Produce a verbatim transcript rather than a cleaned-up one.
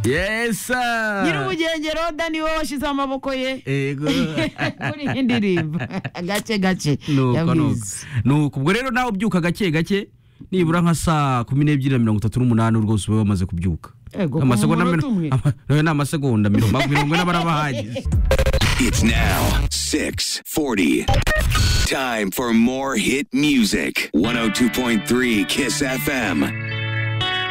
Yes sir. Nyirubugengero Dani wowe washize amaboko ye. Ego. Muri iyi ndirimbo. Gace gace. Nuko nuko. Nuko ubwo rero nawe ubyuka gake gake nibura nka saa kumi n'ebyiri na mirongo itatu n'umunani rwose ube wamaze kubyuka. Amasegonda mirongo amasegonda mirongo mirongo n'abarabahagize. It's now six forty. Time for more hit music. one oh two point three Kiss F M.